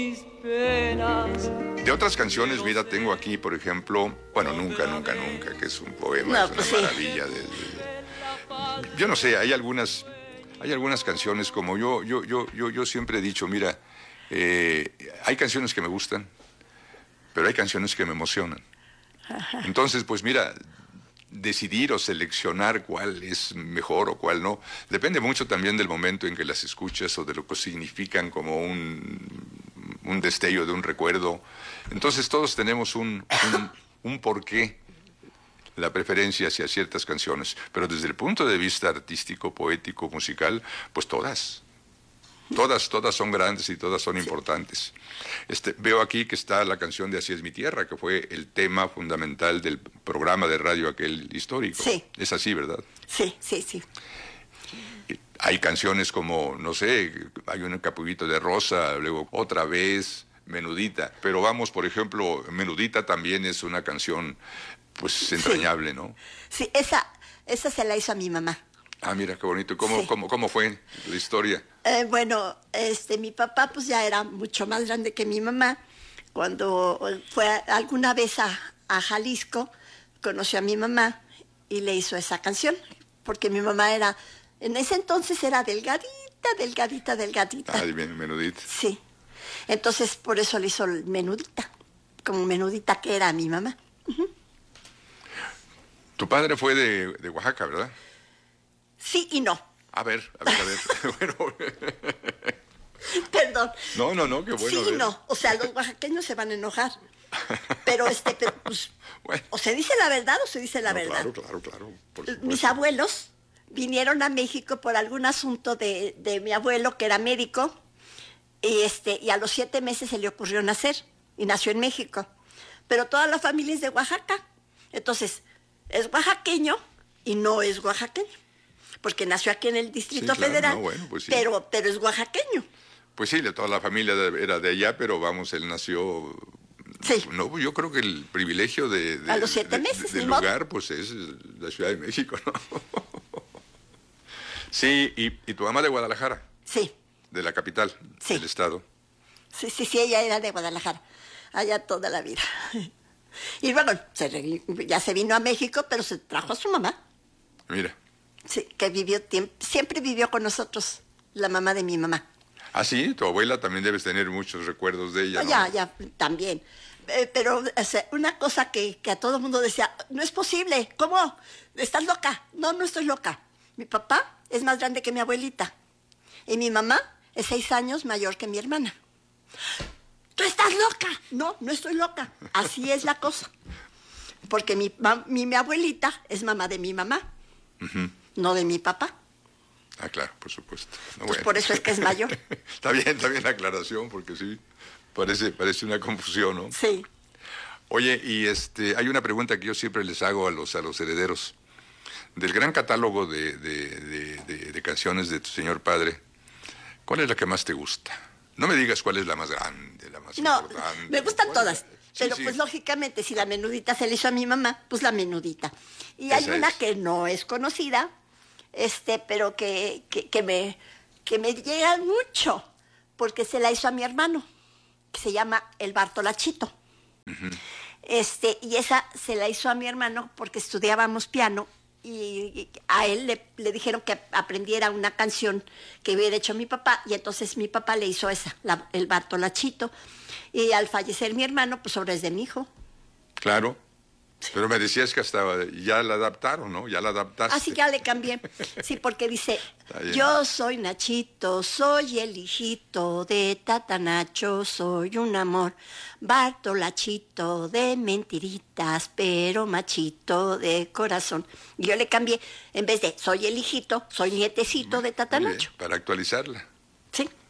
De otras canciones, mira, tengo aquí, por ejemplo, bueno, Nunca, Nunca, Nunca, que es un poema, No, es una pues sí. maravilla. Yo no sé, hay algunas canciones como yo siempre he dicho, mira, hay canciones que me gustan, pero hay canciones que me emocionan. Entonces, pues mira, decidir o seleccionar cuál es mejor o cuál no, depende mucho también del momento en que las escuchas o de lo que significan como un destello de un recuerdo. Entonces todos tenemos un porqué, la preferencia hacia ciertas canciones, pero desde el punto de vista artístico, poético, musical, pues todas son grandes y todas son importantes. Veo aquí que está la canción de Así es mi tierra, que fue el tema fundamental del programa de radio aquel histórico. Sí. Es así, ¿verdad? Sí, sí, sí. Hay canciones como, no sé, hay un Capullito de Rosa, luego Otra Vez, Menudita. Pero vamos, por ejemplo, Menudita también es una canción, pues, entrañable, ¿no? Sí, esa se la hizo a mi mamá. Ah, mira, qué bonito. Sí. ¿Cómo fue la historia? Bueno, mi papá pues ya era mucho más grande que mi mamá. Cuando fue alguna vez a Jalisco, conoció a mi mamá y le hizo esa canción, porque mi mamá en ese entonces era delgadita. Ah, bien, Menudita. Sí. Entonces por eso le hizo Menudita, como Menudita que era mi mamá. Tu padre fue de Oaxaca, ¿verdad? Sí y no. A ver. Bueno. Perdón. No, qué bueno. Sí y no. O sea, los oaxaqueños se van a enojar. Pero pues, bueno. o se dice la verdad o se dice la verdad. Claro. Por supuesto. Mis abuelos vinieron a México por algún asunto de mi abuelo, que era médico, y a los 7 meses se le ocurrió nacer, y nació en México. Pero toda la familia es de Oaxaca. Entonces, es oaxaqueño y no es oaxaqueño. Porque nació aquí en el Distrito Federal, no, bueno, pues sí. pero es oaxaqueño. Pues sí, toda la familia era de allá, pero vamos, él nació... Sí. No, yo creo que el privilegio a los 7 meses, del lugar, pues es la Ciudad de México, ¿no? Sí, y tu mamá de Guadalajara. Sí. De la capital, sí. del estado. Sí, ella era de Guadalajara, allá toda la vida. Y bueno, ya se vino a México, pero se trajo a su mamá. Mira. Sí, que siempre vivió con nosotros, la mamá de mi mamá. Ah, sí, tu abuela también debes tener muchos recuerdos de ella, ¿no? Ya, también. Pero una cosa que a todo el mundo decía, no es posible, ¿cómo? ¿Estás loca? No estoy loca. Mi papá es más grande que mi abuelita. Y mi mamá es 6 años mayor que mi hermana. ¿Tú estás loca? No estoy loca. Así es la cosa. Porque mi abuelita es mamá de mi mamá. Uh-huh. No de mi papá. Ah, claro, por supuesto. No, pues bueno. Por eso es que es mayor. Está bien la aclaración, porque sí, parece una confusión, ¿no? Sí. Oye, y hay una pregunta que yo siempre les hago a los herederos. Del gran catálogo de canciones de tu señor padre, ¿cuál es la que más te gusta? No me digas cuál es la más grande, la más importante. Me gustan todas. Sí, pero sí. Pues lógicamente, si la Menudita se le hizo a mi mamá, pues la Menudita. Y hay una que no es conocida, pero que me llega mucho, porque se la hizo a mi hermano, que se llama El Bartolachito. Uh-huh. Y esa se la hizo a mi hermano porque estudiábamos piano y a él le dijeron que aprendiera una canción que hubiera hecho mi papá, y entonces mi papá le hizo esa, El Bartolachito. Y al fallecer mi hermano, pues ahora es de mi hijo. Claro. Pero me decías que hasta ya la adaptaron, ¿no? Ya la adaptaste. Así ya le cambié. Sí, porque dice, yo soy Nachito, soy el hijito de Tata Nacho, soy un amor, Bartolachito de mentiritas, pero machito de corazón. Y yo le cambié, en vez de soy el hijito, soy nietecito de Tata Nacho. Para actualizarla. Sí.